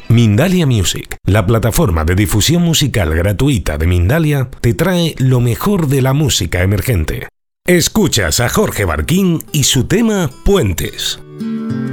Mindalia Music, la plataforma de difusión musical gratuita de Mindalia, te trae lo mejor de la música emergente. Escuchas a Jorge Barquín y su tema Puentes.